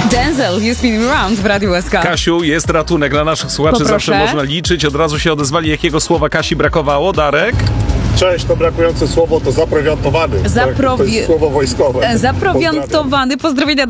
Denzel, You Spin Me Round w Radiu SK. Kasiu, jest ratunek dla naszych słuchaczy, Poproszę. zawsze można liczyć. Od razu się odezwali, jakiego słowa Kasi brakowało. Darek? Cześć, to brakujące słowo to zaprowiantowany. To jest słowo wojskowe. Zaprowiantowany. Pozdrowienia